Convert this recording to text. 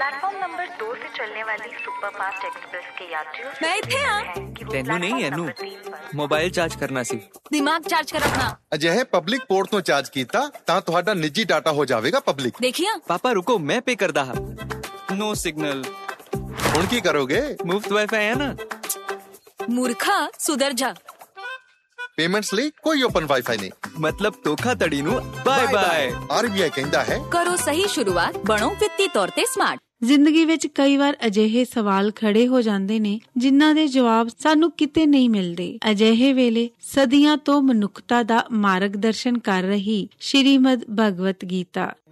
Platform number 2 से चलने वाली सुपरफास्ट एक्सप्रेस के यात्रियों से मैं इत्थे हाँ। ਤੈਨੂੰ ਨਹੀਂ ਇਹਨੂੰ ਮੋਬਾਈਲ ਚਾਰਜ ਕਰਨਾ ਸੀ। ਦਿਮਾਗ ਚਾਰਜ ਕਰ ਆਪਣਾ। ਅਜਿਹੇ ਪਬਲਿਕ ਪੋਰਟ ਤੋਂ ਚਾਰਜ ਕੀਤਾ ਤਾਂ ਤੁਹਾਡਾ ਨਿੱਜੀ ਡਾਟਾ ਹੋ ਜਾਵੇਗਾ ਪਬਲਿਕ। ਦੇਖਿਆ ਪਾਪਾ ਰੁਕੋ, ਮੈਂ ਪੇ ਕਰਦਾ ਹਾਂ। ਨੋ ਸਿਗਨਲ। ਹੁਣ ਕੀ ਕਰੋਗੇ? ਮੁਫਤ ਵਾਈਫਾਈ ਹੈ ਨਾ। ਮੂਰਖਾ ਸੁਧਰ ਜਾ। ਪੇਮੈਂਟਸ ਲਈ ਕੋਈ ਓਪਨ ਵਾਈਫਾਈ ਨਹੀਂ। ਮਤਲਬ ਧੋਖਾਧੜੀ ਨੂੰ ਬਾਏ ਬਾਏ। ਆਰਬੀਆਈ ਕਹਿੰਦਾ ਹੈ ਕਰੋ ਸਹੀ ਸ਼ੁਰੂਆਤ, ਬਣੋ ਵਿੱਤੀ ਤੌਰ ਤੇ ਸਮਾਰਟ। ਜ਼ਿੰਦਗੀ ਵਿੱਚ ਕਈ ਵਾਰ ਅਜਿਹੇ ਸਵਾਲ ਖੜੇ ਹੋ ਜਾਂਦੇ ਨੇ ਜਿਨ੍ਹਾਂ ਦੇ ਜਵਾਬ ਸਾਨੂੰ ਕਿਤੇ ਨਹੀਂ ਮਿਲਦੇ। ਅਜਿਹੇ ਵੇਲੇ ਸਦੀਆਂ ਤੋਂ ਮਨੁੱਖਤਾ ਦਾ ਮਾਰਗਦਰਸ਼ਨ ਕਰ ਰਹੀ ਸ਼੍ਰੀਮਦ ਭਗਵਤ ਗੀਤਾ